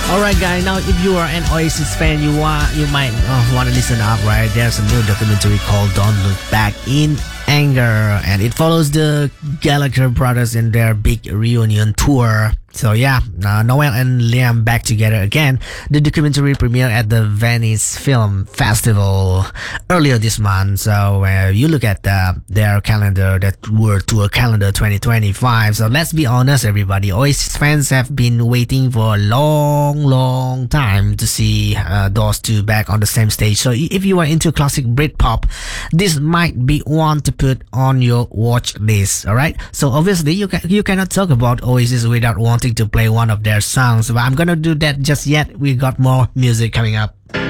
Alright, guys. Now, if you are an Oasis fan, you might want to listen up, right? There's a new documentary called "Don't Look Back in Anger," and it follows the Gallagher brothers in their big reunion tour. So yeah, Noel and Liam back together again. The documentary premiered at the Venice Film Festival earlier this month. So you look at their calendar, that World Tour calendar 2025. So let's be honest, everybody, Oasis fans have been waiting for a long time to see those two back on the same stage. So if you are into classic Britpop, this might be one to put on your watch list. All right. So obviously you cannot talk about Oasis without wanting to play one of their songs, but I'm gonna do that just yet. We got more music coming up.